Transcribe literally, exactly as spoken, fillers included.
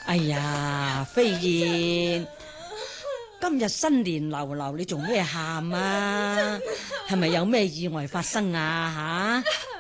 哎呀，飛燕，今日新年流流，你做咩喊啊？係咪有咩意外發生啊？